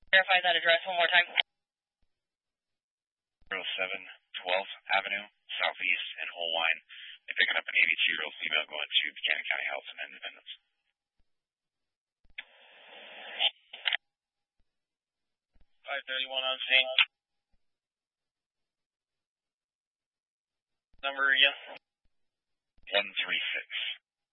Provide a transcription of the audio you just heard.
Verify that address one more time. 07 12th Avenue, Southeast in Holwine. They're picking up an 82-year-old female going to Buchanan County Health in Independence. 531 on scene. Number again? 136.